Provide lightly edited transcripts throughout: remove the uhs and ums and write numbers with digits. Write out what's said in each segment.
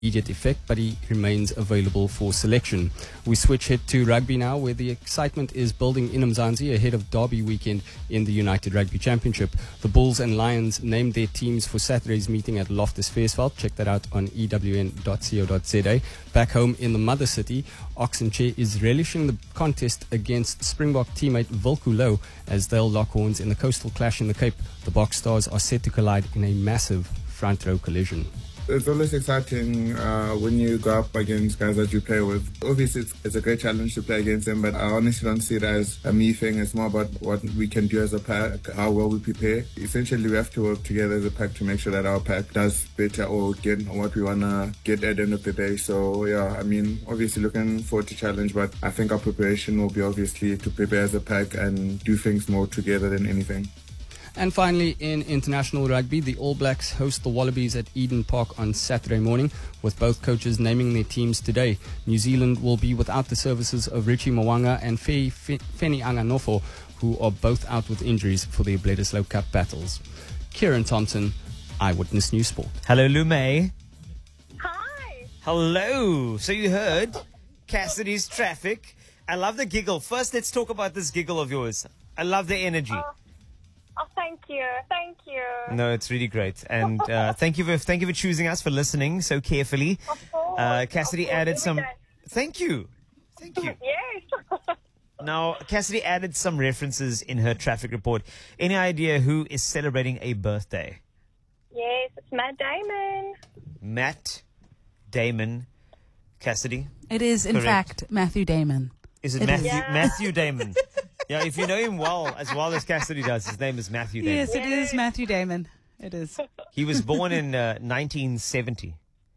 immediate effect, but he remains available for selection. We switch head to rugby now, where the excitement is building in Mzansi ahead of Derby weekend in the United Rugby Championship. The Bulls and Lions named their teams for Saturday's meeting at Loftus Versfeld. Check that out on ewn.co.za. Back home in the mother city, Oxenchair is relishing the contest against Springbok teammate Volkulo as they'll lock horns in the coastal clash in the Cape. The Box Stars are set to collide in a massive front row collision. It's always exciting when you go up against guys that you play with. Obviously, it's a great challenge to play against them, but I honestly don't see it as a me thing. It's more about what we can do as a pack, how well we prepare. Essentially, we have to work together as a pack to make sure that our pack does better or get what we want to get at the end of the day. So, yeah, I mean, obviously looking forward to challenge, but I think our preparation will be obviously to prepare as a pack and do things more together than anything. And finally, in international rugby, the All Blacks host the Wallabies at Eden Park on Saturday morning, with both coaches naming their teams today. New Zealand will be without the services of Richie Mwanga and Feni Anganofo, who are both out with injuries for their Bledisloe Cup battles. Kieran Thompson, Eyewitness News Sport. Hello, Lume. Hi. Hello. So you heard Cassidy's Traffic. I love the giggle. First, let's talk about this giggle of yours. I love the energy. Oh, thank you. Thank you. No, it's really great. And thank you for choosing us, for listening so carefully. Of course. Cassidy added some... Thank you. Thank you. Yes. Now, Cassidy added some references in her traffic report. Any idea who is celebrating a birthday? Yes, it's Matt Damon. Matt Damon. Cassidy? It is, in Correct. fact, Matthew Damon. Is it It Matthew, is. Yeah. Matthew Damon? Yeah, if you know him well as Cassidy does, his name is Matthew Damon. Yes, it is Matthew Damon. It is. He was born in 1970.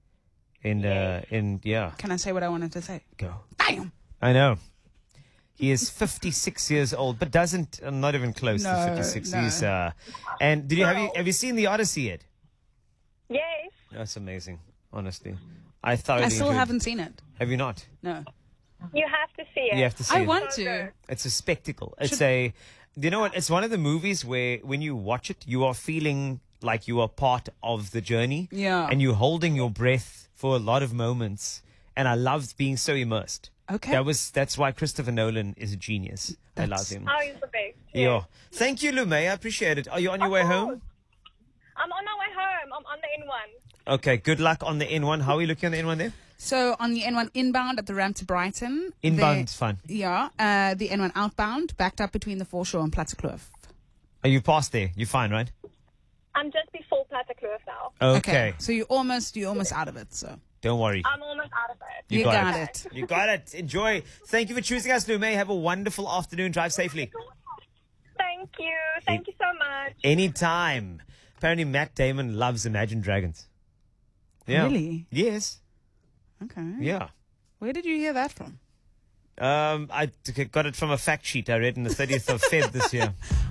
Yeah. Can I say what I wanted to say? Go. Damn. I know. He is 56 years old, but not even close to No, 56. no. He's and have you seen the Odyssey yet? Yes. That's amazing, honestly. I thoroughly I still enjoyed- haven't seen it. Have you not? No. You have to see it. You have to see I it. want So to. good. It's a spectacle. You know what? It's one of the movies where when you watch it, you are feeling like you are part of the journey. Yeah. And you're holding your breath for a lot of moments. And I loved being so immersed. Okay. That's why Christopher Nolan is a genius. I love him. Oh, he's the best. Yeah. Thank you, Lume. I appreciate it. Are you on your way home? I'm on my way home. I'm on the N1. Okay. Good luck on the N1. How are you looking on the N1 there? So on the N1 inbound at the ramp to Brighton. Inbound's fun. Yeah. The N1 outbound backed up between the Foreshore and Plattekloof. Are you past there? You're fine, right? I'm just before Plattekloof now. Okay. So you're almost out of it. So Don't worry. I'm almost out of it. you got it. You got it. Enjoy. Thank you for choosing us, Lume. Have a wonderful afternoon. Drive safely. Thank you. Thank you so much. Anytime. Apparently, Matt Damon loves Imagine Dragons. Yeah. Really? Yes. Okay. Yeah. Where did you hear that from? I got it from a fact sheet I read on the 30th of Feb this year.